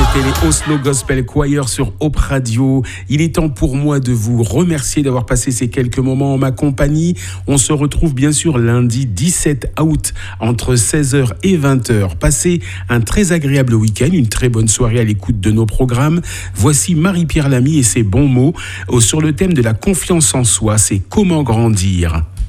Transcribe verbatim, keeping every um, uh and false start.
C'était les Oslo Gospel Choir sur Hope Radio. Il est temps pour moi de vous remercier d'avoir passé ces quelques moments en ma compagnie. On se retrouve bien sûr lundi dix-sept août entre seize heures et vingt heures. Passez un très agréable week-end, une très bonne soirée à l'écoute de nos programmes. Voici Marie-Pierre Lamy et ses bons mots sur le thème de la confiance en soi. C'est comment grandir.